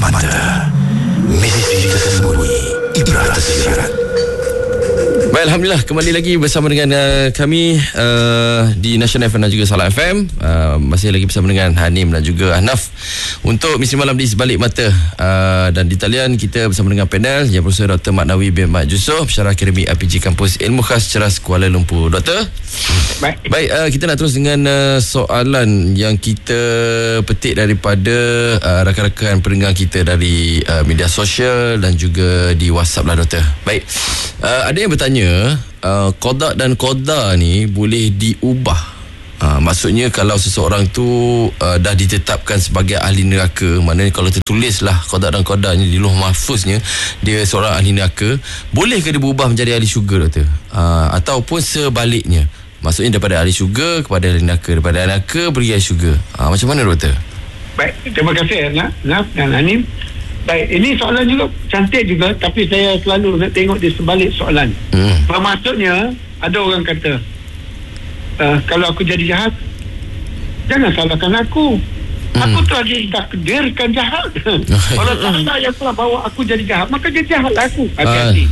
mata, misteri tersembunyi, ibrah tersirat. Baik, Alhamdulillah kembali lagi bersama dengan kami di National FM dan juga Salam FM. Masih lagi bersama dengan Hanim dan juga Ahnaf untuk Misteri Malam di Sebalik Mata. Dan di talian kita bersama dengan panel yang Profesor Dr. Mat Nawi bin Mat Yusof, Pensyarah Akademi RPG Kampus Ilmu Khas Ceras Kuala Lumpur. Doktor, baik, kita nak terus dengan soalan yang kita petik daripada rakan-rakan pendengar kita dari media sosial dan juga di WhatsApp lah, Doktor. Baik, ada yang bertanya, qada dan qadar ni boleh diubah. Maksudnya kalau seseorang tu dah ditetapkan sebagai ahli neraka, maknanya kalau tertulislah qada dan qadar ni di Lauh Mahfuznya dia seorang ahli neraka, bolehkah dia berubah menjadi ahli syurga, Doktor? Ataupun sebaliknya, maksudnya daripada ahli syurga kepada ahli neraka, daripada ahli neraka pergi ahli syurga. Macam mana, Doktor? Baik, terima kasih Naf dan Hanim. Baik, ini soalan juga cantik juga, tapi saya selalu nak tengok di sebalik soalan. Maksudnya, ada orang kata, kalau aku jadi jahat, jangan salahkan aku. Aku telah ditakdirkan jahat. Kalau tak yang telah bawa aku jadi jahat, maka dia jahat aku. Hati-hati.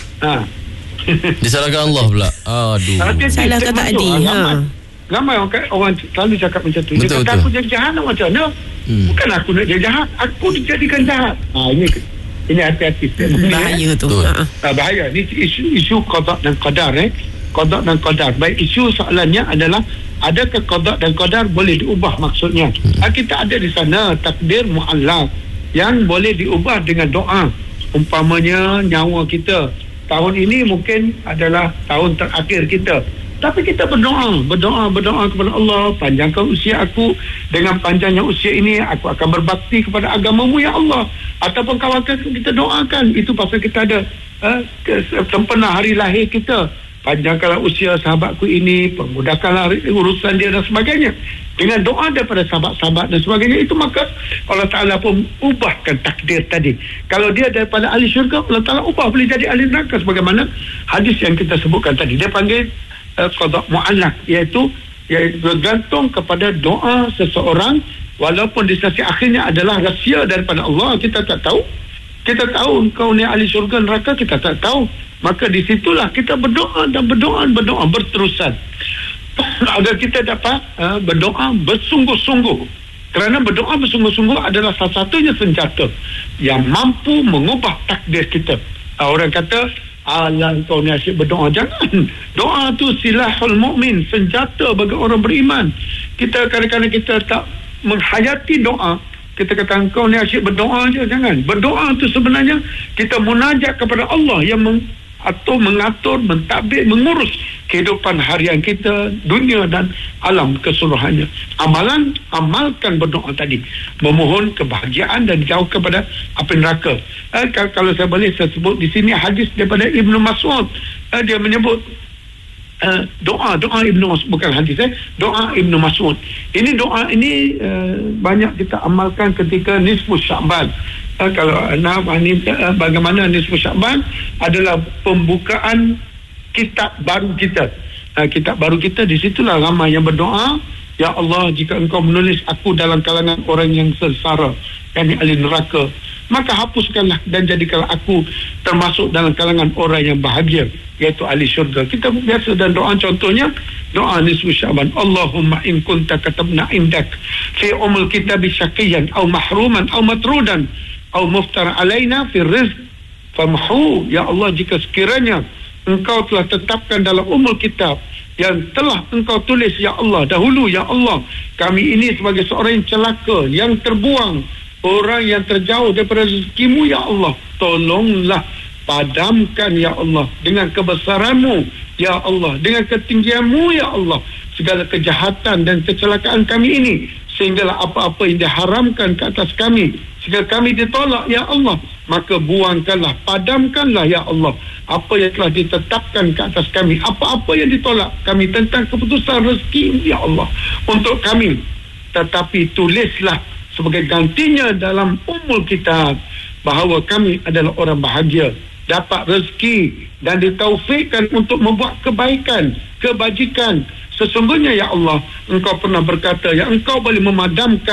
Disalahkan Allah pula. Aduh. Salahkan takdir. Ramai orang selalu cakap macam tu. Dia kata aku jadi jahat, macam mana? Bukan aku nak jadi jahat, aku dijadikan jahat. Ini hati-hati. Bahaya tu. Bahaya. Ini isu qada dan qadar. Qada dan qadar. Baik, isu soalannya adalah, adakah qada dan qadar boleh diubah maksudnya? Kita ada di sana takdir mu'allaq yang boleh diubah dengan doa. Umpamanya nyawa kita tahun ini mungkin adalah tahun terakhir kita, tapi kita berdoa kepada Allah, panjangkan usia aku, dengan panjangnya usia ini aku akan berbakti kepada agamamu ya Allah. Ataupun kawan kita doakan, itu pasal kita ada sempena hari lahir kita, panjangkanlah usia sahabatku ini, permudahkanlah urusan dia dan sebagainya, dengan doa daripada sahabat-sahabat dan sebagainya. Itu maka Allah Ta'ala pun ubahkan takdir tadi. Kalau dia daripada ahli syurga, Allah Ta'ala ubah boleh jadi ahli neraka, sebagaimana hadis yang kita sebutkan tadi. Dia panggil qada mu'allaq, iaitu bergantung kepada doa seseorang, walaupun di sisi akhirnya adalah rahsia daripada Allah. Kita tak tahu. Kita tahu engkau ni ahli syurga neraka, kita tak tahu. Maka di situlah kita berdoa dan berdoa berterusan agar kita dapat berdoa bersungguh-sungguh. Kerana berdoa bersungguh-sungguh adalah salah satunya senjata yang mampu mengubah takdir kita. Orang kata, alah kau ni asyik berdoa. Jangan. Doa tu silahul mu'min, senjata bagi orang beriman. Kita kadang-kadang kita tak menghayati doa. Kita kata kau ni asyik berdoa je. Jangan. Berdoa tu sebenarnya kita munajat kepada Allah yang atau mengatur, mentadbir, mengurus kehidupan harian kita, dunia dan alam keseluruhannya. Amalkan berdoa tadi, memohon kebahagiaan dan jauh kepada api neraka. Kalau saya boleh saya sebut di sini hadis daripada Ibnu Mas'ud. Dia menyebut doa Ibnu Mas'ud, bukan hadis, doa Ibnu Mas'ud. Ini doa ini banyak kita amalkan ketika nisfu Sya'ban. Kalau bagaimana nisfu Sya'ban adalah pembukaan kitab baru kita. Kitab baru kita, di situlah ramai yang berdoa, ya Allah, jika engkau menulis aku dalam kalangan orang yang sengsara, yakni ahli neraka, maka hapuskanlah dan jadikanlah aku termasuk dalam kalangan orang yang bahagia, iaitu ahli syurga. Kita biasa dan doa, contohnya doa nisfu Sya'ban, Allahumma in kunta katabna indak fi umul kitabi syaqiyan aw mahruman aw matrudan aw muftara alaina fi rizq famhu. Ya Allah, jika sekiranya engkau telah tetapkan dalam umul kitab yang telah engkau tulis ya Allah dahulu, ya Allah, kami ini sebagai seorang yang celaka, yang terbuang, orang yang terjauh daripada rezekimu, ya Allah, tolonglah padamkan ya Allah dengan kebesaranmu, ya Allah, dengan ketinggianmu, ya Allah, segala kejahatan dan kecelakaan kami ini, sehinggalah apa-apa yang diharamkan ke atas kami, jika kami ditolak ya Allah, maka buangkanlah, padamkanlah ya Allah apa yang telah ditetapkan ke atas kami, apa-apa yang ditolak kami tentang keputusan rezeki ya Allah untuk kami, tetapi tulislah sebagai gantinya dalam umul kitab bahawa kami adalah orang bahagia, dapat rezeki dan ditaufikkan untuk membuat kebaikan, kebajikan. Sesungguhnya ya Allah, engkau pernah berkata yang engkau boleh memadamkan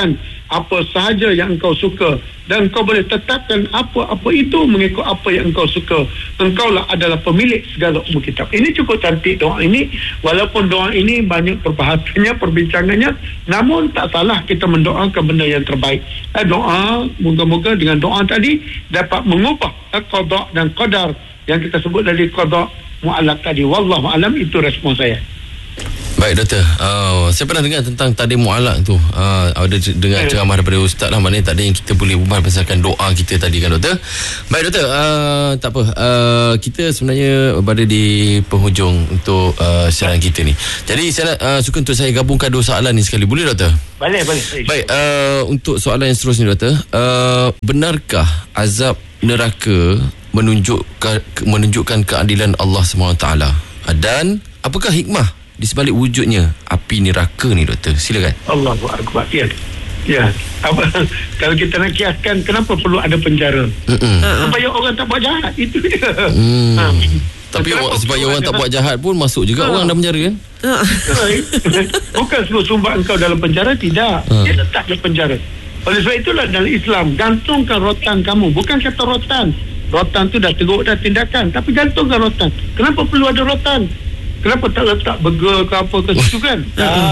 apa sahaja yang engkau suka, dan engkau boleh tetapkan apa-apa itu mengikut apa yang engkau suka. Engkaulah adalah pemilik segala umur kitab. Ini cukup cantik doa ini. Walaupun doa ini banyak perbahasannya, perbincangannya, namun tak salah kita mendoakan benda yang terbaik. Doa, moga-moga dengan doa tadi dapat mengubah qada dan qadar yang kita sebut dari qada mu'allaq tadi. Wallahu alam, itu respon saya. Baik doktor, saya pernah dengar tentang takdir mu'allaq tu. Ada dengar ceramah daripada ustaz lah, maknanya tak ada yang kita boleh ubah berdasarkan doa kita tadi kan doktor. Baik doktor, tak apa, kita sebenarnya berada di penghujung untuk siaran kita ni. Jadi saya suka untuk saya gabungkan dua soalan ni sekali, boleh doktor? Boleh. Baik, untuk soalan yang seterusnya doktor, benarkah azab neraka menunjukkan keadilan Allah SWT, dan apakah hikmah di sebalik wujudnya api neraka ni doktor? Silakan. Allahu akbar. Ya. Kalau kita nak kiaskan, kenapa perlu ada penjara? Supaya orang tak buat jahat, itu dia. Tapi supaya orang tak buat jahat pun masuk juga orang dalam penjara kan? Bukan suruh sumbat engkau dalam penjara, tidak. Dia letak dalam penjara. Oleh sebab itulah dalam Islam, gantungkan rotan kamu. Bukan kata rotan. Rotan tu dah teruk dah tindakan, tapi gantungkan rotan. Kenapa perlu ada rotan? Kenapa tak letak burger ke apa ke situ kan?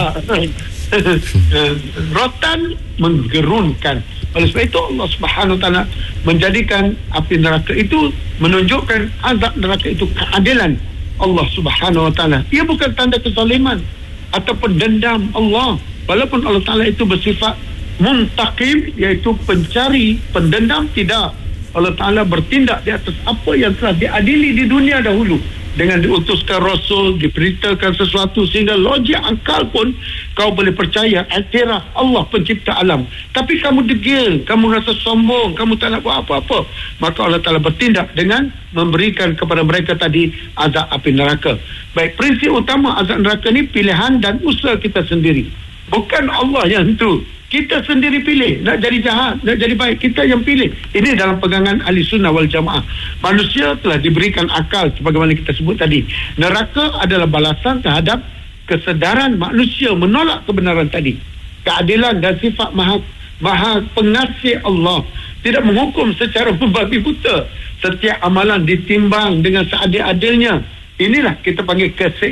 Rotan menggerunkan. Oleh sebab itu Allah Subhanahu Wa Taala menjadikan api neraka itu, menunjukkan azab neraka itu keadilan Allah Subhanahu Wa Taala. Ia bukan tanda kezaliman ataupun dendam Allah. Walaupun Allah Taala itu bersifat muntaqim, iaitu pencari, pendendam, tidak. Allah Taala bertindak di atas apa yang telah diadili di dunia dahulu, dengan diutuskan Rasul, diberitakan sesuatu sehingga logik akal pun kau boleh percaya, iktiraf Allah pencipta alam. Tapi kamu degil, kamu rasa sombong, kamu tak nak buat apa-apa, maka Allah Ta'ala bertindak dengan memberikan kepada mereka tadi azab api neraka. Baik, prinsip utama azab neraka ni pilihan dan usaha kita sendiri, bukan Allah yang tu. Kita sendiri pilih nak jadi jahat, nak jadi baik, kita yang pilih. Ini dalam pegangan ahli sunnah wal jamaah. Manusia telah diberikan akal sebagaimana kita sebut tadi. Neraka adalah balasan terhadap kesedaran manusia menolak kebenaran tadi. Keadilan dan sifat maha pengasih Allah tidak menghukum secara membabi buta. Setiap amalan ditimbang dengan seadil-adilnya. Inilah kita panggil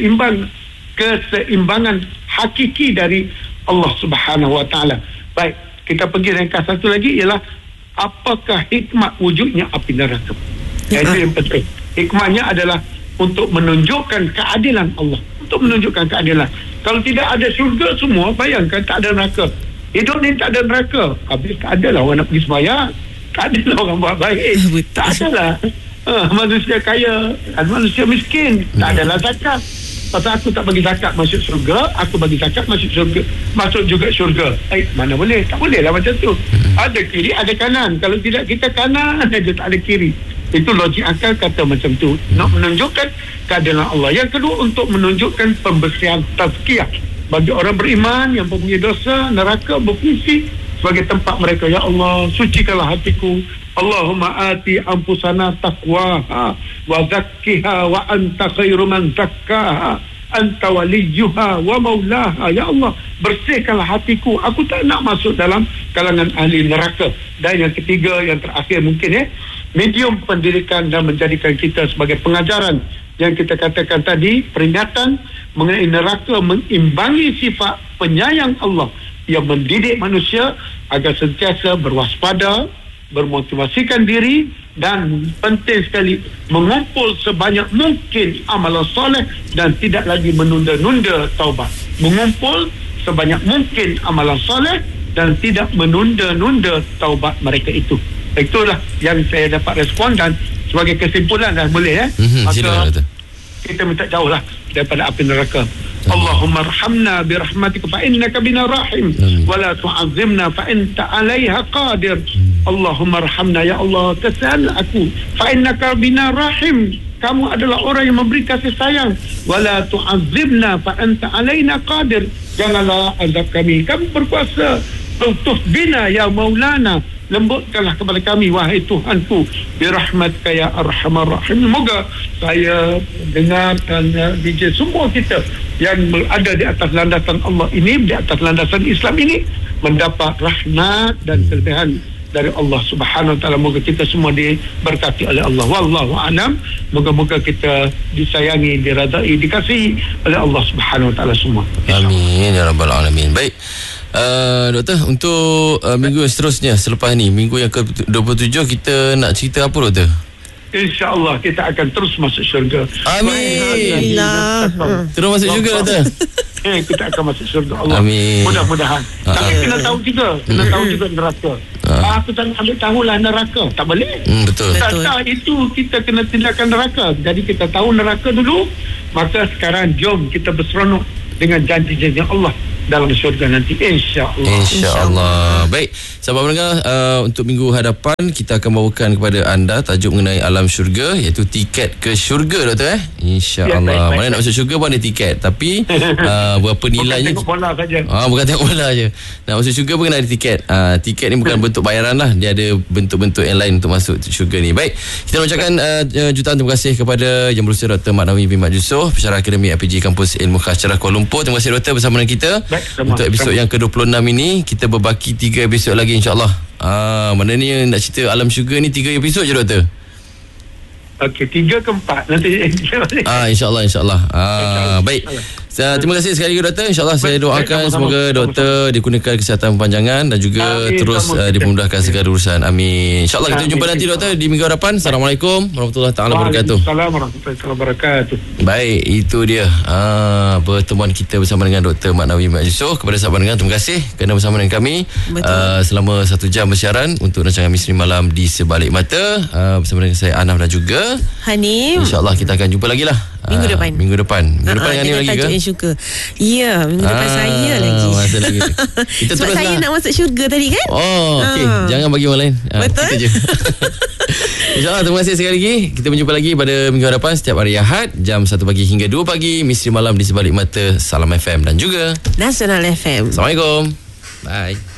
keseimbangan hakiki dari Allah Subhanahu Wa Taala. Baik, kita pergi ringkas satu lagi, ialah apakah hikmat wujudnya api neraka? Itu yang penting. Hikmahnya adalah untuk menunjukkan keadilan Allah, untuk menunjukkan keadilan. Kalau tidak ada syurga semua, bayangkan tak ada neraka. Hidup ni tak ada neraka, habis tak ada lah orang nak pergi sembahyang, tak ada lah orang buat baik, tak ada lah manusia kaya, manusia miskin, tak ada lah zakat. Pasal aku tak bagi zakat masuk syurga, aku bagi zakat masuk syurga, masuk juga syurga. Mana boleh? Tak boleh lah macam tu. Ada kiri, ada kanan. Kalau tidak kita kanan aja, tak ada kiri. Itu logik akal kata macam tu. Nak menunjukkan keadilan Allah. Yang kedua, untuk menunjukkan pembersihan tazkiyah bagi orang beriman yang mempunyai dosa. Neraka berfungsi sebagai tempat mereka. Ya Allah, sucikanlah hatiku. Allahumma ati anfusana taqwaha wa zakkiha wa anta khairu man zakkaha anta waliyuha wa maulaha. Ya Allah, bersihkanlah hatiku, aku tak nak masuk dalam kalangan ahli neraka. Dan yang ketiga, yang terakhir mungkin medium pendidikan dan menjadikan kita sebagai pengajaran yang kita katakan tadi, peringatan mengenai neraka mengimbangi sifat penyayang Allah yang mendidik manusia agar sentiasa berwaspada, bermotivasikan diri, dan penting sekali mengumpul sebanyak mungkin amalan soleh dan tidak lagi menunda-nunda taubat. Mengumpul sebanyak mungkin amalan soleh dan tidak menunda-nunda taubat mereka itu. Itulah yang saya dapat respon, dan sebagai kesimpulan dah boleh maka kita minta jauhlah daripada api neraka. Allahumma arhamna birahmatika fa innaka bina rahim wa la tu'azzimna fa anta 'alaiha qadir. Allahumma arhamna, ya Allah, kasihanlah aku, fa innaka bina rahim, kamu adalah orang yang memberi kasih sayang, wa la tu'azzimna fa anta 'alaina qadir, janganlah azab kami, kamu berkuasa. Lutuf bina ya maulana, lembutkanlah kepada kami wahai Tuhanku, birahmatika ya arhamar rahim. Semoga saya dengar dan DJ semua kita yang ada di atas landasan Allah ini, di atas landasan Islam ini, mendapat rahmat dan kelebihan dari Allah Subhanahu Wa Taala. Moga kita semua diberkati oleh Allah. Wallahu a'lam. Moga-moga kita disayangi, diradai, dikasihi oleh Allah Subhanahu Wa Taala semua. Amin ya rabbal alamin. Baik. Doktor, untuk minggu seterusnya selepas ni, minggu yang ke-27, kita nak cerita apa, doktor? InsyaAllah kita akan terus masuk syurga. Amin. Alhamdulillah. Terus masuk syurga, doktor. Kita akan masuk syurga Allah. Amin. Mudah-mudahan. Tapi kena tahu juga, tahu juga neraka. Aku tak ambil tahulah neraka. Tak boleh. Betul. Tak, itu kita kena tindakan neraka. Jadi kita tahu neraka dulu, maka sekarang jom kita berseronok dengan janji-janji Allah dalam syurga nanti, insya-Allah. Baik, sahabat pendengar, untuk minggu hadapan kita akan bawakan kepada anda tajuk mengenai alam syurga, iaitu tiket ke syurga, doktor, insya-Allah. Mana nak masuk syurga pun ada tiket, tapi berapa nilainya? Bukan tengok bola saja. Bukan tengok bola je. Nak masuk syurga pun kena ada tiket. Tiket ni bukan bentuk bayaran lah, dia ada bentuk-bentuk yang lain untuk masuk syurga ni. Baik, kita ucapkan jutaan terima kasih kepada Yang Berusia Dr. Mat Nawi bin Mat Yusof, Pensyarah Akademi APJ Kampus Ilmu Khas Cerah Kuala Lumpur. Terima kasih, doktor, bersama dengan kita. Untuk episod yang ke-26 ini, kita berbaki 3 episod lagi, insya-Allah. Mana ni nak cerita alam syurga ni 3 episod je, doktor. Okey, 3 ke 4 nanti. InsyaAllah. Baik. Terima kasih sekali lagi, doktor. InsyaAllah saya doakan semoga doktor dikurniakan kesihatan panjangan dan juga terus dipermudahkan segala urusan. Amin. InsyaAllah kita jumpa nanti, doktor, di minggu hadapan. Assalamualaikum warahmatullahi wabarakatuh. Assalamualaikum warahmatullahi wabarakatuh. Baik, itu dia pertemuan kita bersama dengan Dr. Mat Nawi Mat Yusof. Kepada sahabat dengar, terima kasih kerana bersama dengan kami selama 1 jam bersiaran untuk rancangan Misteri Malam di Sebalik Mata, bersama dengan saya Anaf dan juga Hanim. InsyaAllah kita akan jumpa lagi lah Minggu depan dengan Hanim lagi ke? Syurga. Ya, minggu depan saya lagi. Masa lagi. Kita sebab saya nak masuk syurga tadi kan. Okey, jangan bagi orang lain. Betul. Kita je. InsyaAllah, terima kasih sekali lagi. Kita berjumpa lagi pada minggu hadapan setiap hari Ahad jam 1 pagi hingga 2 pagi. Misteri Malam di Sebalik Mata, Salam FM dan juga Nasional FM. Assalamualaikum. Bye.